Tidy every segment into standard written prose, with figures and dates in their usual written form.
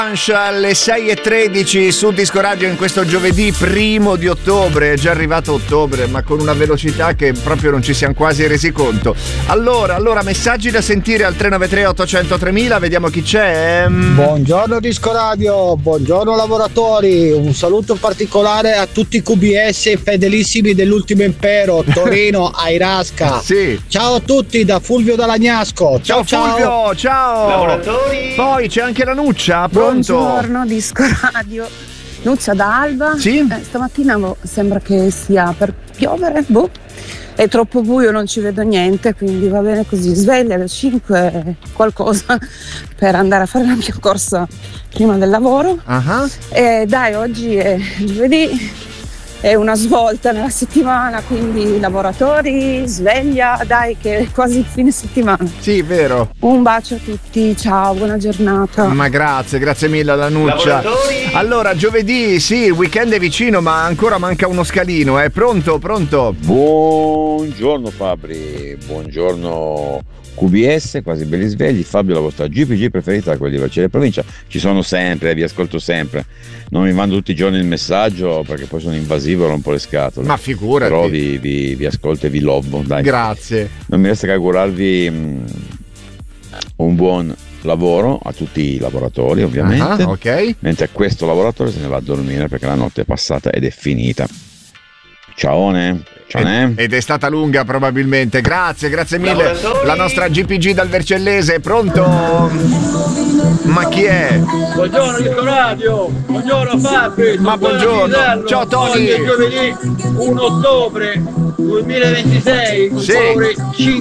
Alle 6:13 su Disco Radio in questo giovedì 1 di ottobre. È già arrivato ottobre, ma con una velocità che proprio non ci siamo quasi resi conto. Allora messaggi da sentire al 393 800 3000. Vediamo chi c'è. Buongiorno Disco Radio, buongiorno lavoratori. Un saluto particolare a tutti i QBS fedelissimi dell'ultimo impero, Torino, Airasca. Sì. Ciao a tutti da Fulvio Dalagnasco. Ciao Fulvio, ciao lavoratori. Poi c'è anche la Nuccia, pronto? Buongiorno Disco Radio, Nuccia da Alba. Sì? Stamattina sembra che stia per piovere, è troppo buio, non ci vedo niente, quindi va bene così. Sveglia alle 5 qualcosa per andare a fare la mia corsa prima del lavoro. E dai, oggi è giovedì, è una svolta nella settimana, quindi lavoratori, sveglia, dai che è quasi il fine settimana. Sì, vero. Un bacio a tutti, ciao, buona giornata. Ma grazie mille alla Nuccia. Lavoratori. Allora, giovedì, sì, il weekend è vicino, ma ancora manca uno scalino, Pronto? Buongiorno Fabri, buongiorno QBS, quasi belli svegli. Fabio, la vostra GPG preferita, quella di Vercelli Provincia. Ci sono sempre, vi ascolto sempre. Non mi mando tutti i giorni il messaggio perché poi sono invasivo e rompo le scatole. Ma figurati. Però vi ascolto e vi lobbo, dai. Grazie. Non mi resta che augurarvi un buon lavoro a tutti i lavoratori, ovviamente. Ok. Mentre questo lavoratore se ne va a dormire perché la notte è passata ed è finita. Ciaone. Ed è stata lunga probabilmente. Grazie mille. Lavoratori. La nostra GPG dal Vercellese, pronto? Ma chi è? Buongiorno Disco Radio, buongiorno Fabio. Ma buongiorno. Ciao Tony. Oggi è giovedì 1 ottobre 2026, Sì. ore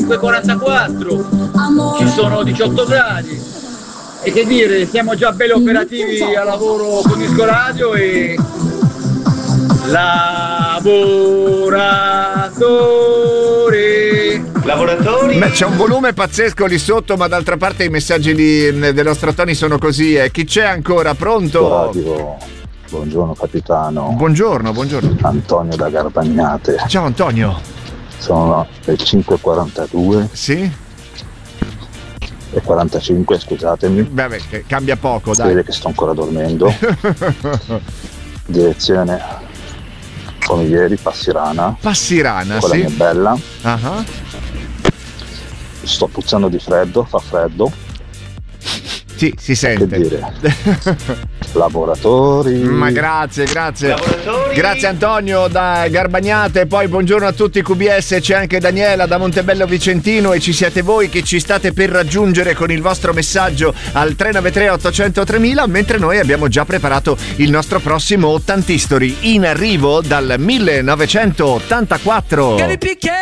5:44, ci sono 18 gradi. E che dire, siamo già belli operativi a lavoro con Disco Radio e Lavoratori. Beh, c'è un volume pazzesco lì sotto, ma d'altra parte i messaggi del nostro Tony sono così. Chi c'è ancora? Pronto? Radio. Buongiorno capitano. Buongiorno. Antonio da Garbagnate. Ciao Antonio. Sono le 5:42 Sì? e 45, scusatemi. Beh, che cambia poco, Si dai. vede che sto ancora dormendo. Direzione come ieri, Passirana. Passirana, Con sì. la mia bella. Ah. Sto puzzando di freddo, fa freddo. Sì, si Che sente. dire? Lavoratori. Ma grazie. Lavoratori. Grazie Antonio da Garbagnate. Poi buongiorno a tutti QBS. C'è anche Daniela da Montebello Vicentino e ci siete voi che ci state per raggiungere con il vostro messaggio al 393 800 3000, mentre noi abbiamo già preparato il nostro prossimo 80 History in arrivo dal 1984.